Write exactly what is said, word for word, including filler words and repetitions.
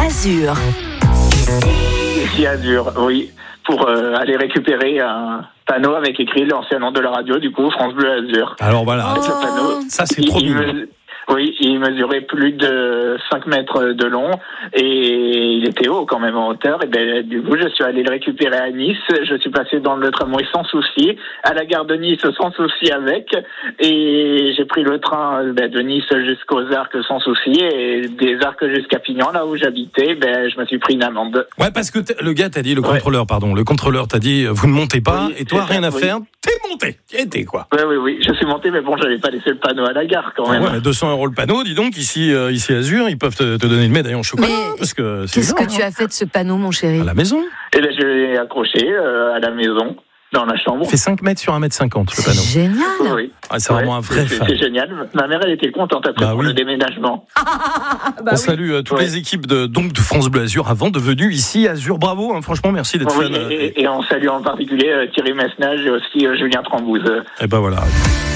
Azur. Ici Azur, oui. Pour euh, aller récupérer un panneau avec écrit l'ancien nom de la radio, du coup, France Bleu Azur. Alors voilà, Oh. Ce panneau, ça c'est il, trop il mignon. me- Oui, il mesurait plus de cinq mètres de long et il était haut quand même en hauteur. Et ben, du coup, je suis allé le récupérer à Nice. Je suis passé dans le tramway sans souci, à la gare de Nice sans souci avec. Et j'ai pris le train ben, de Nice jusqu'aux Arcs sans souci. Et des Arcs jusqu'à Pignan, là où j'habitais, ben, je me suis pris une amende. Ouais, parce que le gars t'a dit, le Ouais. contrôleur, pardon, le contrôleur t'a dit, vous ne montez pas, Oui, et toi, c'est rien ça, à oui. faire, t'es monté, t'y étais quoi. Oui, oui, oui. Je suis monté, mais bon, j'avais pas laissé le panneau à la gare quand Ah même. ouais, mais deux cents euros le panneau, dis donc, ici, euh, ici Azur, ils peuvent te, te donner une médaille en chocolat, Mais parce que c'est Qu'est-ce que énorme, tu as fait de ce panneau, mon chéri? hein. À la maison. Et là, je l'ai accroché euh, à la maison, dans la chambre. Il fait cinq mètres sur un mètre cinquante, le C'est panneau. génial. Oui, oui. Ah, c'est vraiment un vrai c'est, fan. c'est génial. Ma mère, elle était contente après Bah pour oui. le déménagement. Bah On oui. salue euh, toutes Ouais. les équipes de, donc, de France Bleu Azur, avant devenue ici Azur. Bravo, hein, franchement, merci d'être Oui, fan. euh, et, et on salue en particulier euh, Thierry Mesnage et aussi euh, Julien Trambouze. et ben voilà.